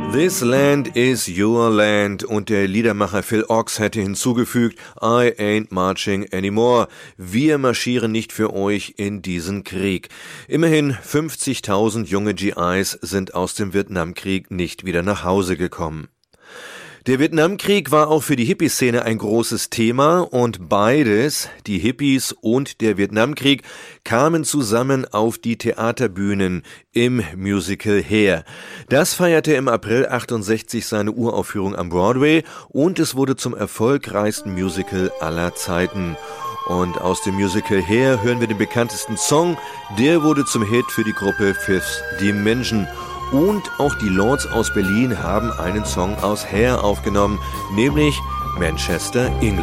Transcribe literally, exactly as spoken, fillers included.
This land is your land und der Liedermacher Phil Ochs hätte hinzugefügt, I ain't marching anymore. Wir marschieren nicht für euch in diesen Krieg. Immerhin fünfzigtausend junge G Is sind aus dem Vietnamkrieg nicht wieder nach Hause gekommen. Der Vietnamkrieg war auch für die Hippie-Szene ein großes Thema und beides, die Hippies und der Vietnamkrieg, kamen zusammen auf die Theaterbühnen im Musical Hair. Das feierte im April achtundsechzig seine Uraufführung am Broadway und es wurde zum erfolgreichsten Musical aller Zeiten. Und aus dem Musical Hair hören wir den bekanntesten Song, der wurde zum Hit für die Gruppe Fifth Dimension. Und auch die Lords aus Berlin haben einen Song aus Hair aufgenommen, nämlich Manchester England.